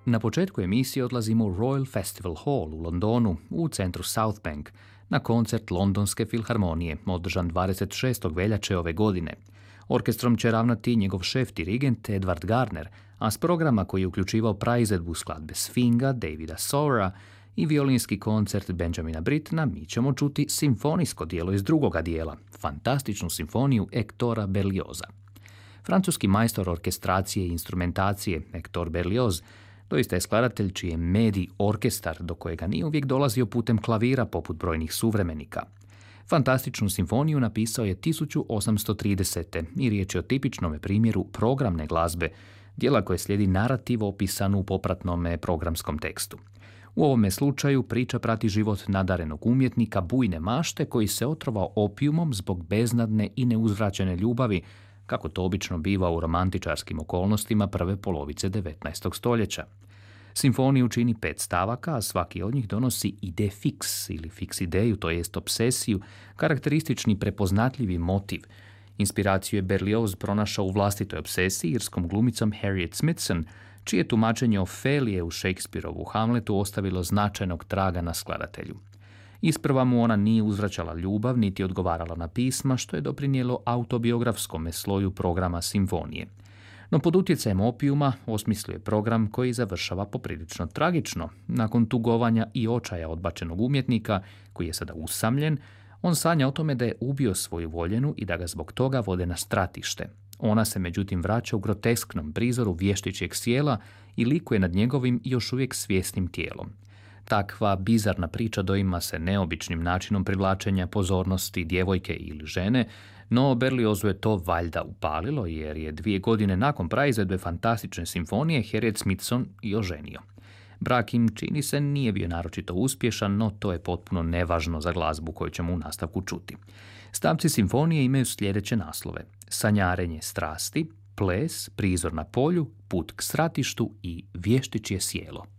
Na početku emisije odlazimo u Royal Festival Hall u Londonu, u centru South Bank, na koncert Londonske filharmonije, održan 26. veljače ove godine. Orkestrom će ravnati njegov šef dirigent Edward Garner, a s programa koji je uključivao praizvedbu skladbe Sfinga Davida Sowera i violinski koncert Benjamina Brittena, mi ćemo čuti simfonijsko dijelo iz drugoga dijela, fantastičnu simfoniju Hectora Berlioza. Francuski majstor orkestracije i instrumentacije Hector Berlioz doista je skladatelj čiji je medij orkestar do kojega nije uvijek dolazio putem klavira poput brojnih suvremenika. Fantastičnu simfoniju napisao je 1830. i riječ je o tipičnom primjeru programne glazbe, dijela koje slijedi narativ opisan u popratnom programskom tekstu. U ovome slučaju priča prati život nadarenog umjetnika bujne mašte koji se otrovao opijumom zbog beznadne i neuzvraćene ljubavi, kako to obično biva u romantičarskim okolnostima prve polovice 19. stoljeća. Simfoniju čini 5 stavaka, a svaki od njih donosi ide fix ili fix ideju, to jest obsesiju, karakteristični prepoznatljivi motiv. Inspiraciju je Berlioz pronašao u vlastitoj obsesiji irskom glumicom Harriet Smithson, čije tumačenje Ofelije u Shakespeareovu Hamletu ostavilo značajnog traga na skladatelju. Isprva mu ona nije uzvraćala ljubav, niti odgovarala na pisma, što je doprinijelo autobiografskome sloju programa simfonije. No pod utjecajem opijuma osmislio je program koji završava poprilično tragično. Nakon tugovanja i očaja odbačenog umjetnika, koji je sada usamljen, on sanja o tome da je ubio svoju voljenu i da ga zbog toga vode na stratište. Ona se međutim vraća u grotesknom prizoru vještičjeg sjela i likuje nad njegovim još uvijek svjesnim tijelom. Takva bizarna priča doima se neobičnim načinom privlačenja pozornosti djevojke ili žene, no Berliozu je to valjda upalilo jer je 2 godine nakon praizvedbe fantastične simfonije Harriet Smithson i oženio. Brak im, čini se, nije bio naročito uspješan, no to je potpuno nevažno za glazbu koju ćemo u nastavku čuti. Stavci simfonije imaju sljedeće naslove: Sanjarenje strasti, Ples, Prizor na polju, Put k stratištu i Vještičje sjelo.